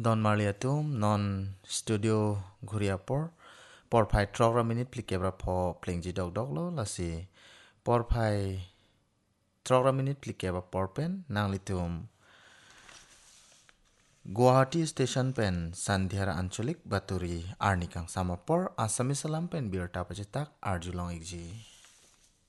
Don Marliatum non studio Guriapor por phai 3 minute plikebra pho plengji dog dog lo lasi por phai 3 minute plikebra por pen nang litum Guwahati station pen Sandhyara Ancholik Baturi Arnikang Samapor Asami Salam pen Birta Pacetak Arjulong Igji